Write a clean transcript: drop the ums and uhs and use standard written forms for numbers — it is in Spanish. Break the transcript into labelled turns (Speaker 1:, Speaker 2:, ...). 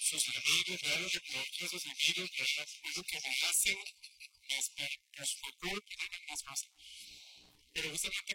Speaker 1: sus amigos, ya los reprocha a sus amigos, ¿verdad? Eso que se hacen es por su culpa, es más. Pero justamente